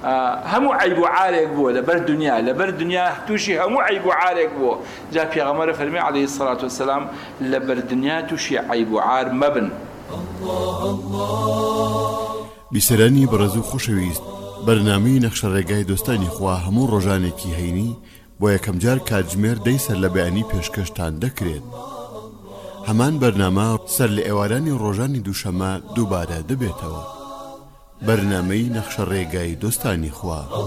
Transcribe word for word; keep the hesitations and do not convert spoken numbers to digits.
هەموو عیب و عارێک بووە لەبەر دنیا لەبەر دنیا تووشی هەموو عیب و عارێک بووە جا پێغەمبەر فەرمی عەلەیهی سەڵات وەسەلام لەبەر دنیا تووشی عیب و عار مەبن. بیسەرانی بەڕێز و خۆشەویست، بەرنامەی نەخشە ڕێگای دۆستانی خوا هەموو ڕۆژانێکی هەینی بۆ یەکەم جار کاتژمێر دەی سەر لە بەیانی پێشکەشتان دەکرێت. هەمان بەرنامە سەر لە ئێوارانی ڕۆژانی دووشەمە دووبارە دەبێتەوە. بەرنامەی نەخشە ڕێگای دۆستانی خوا.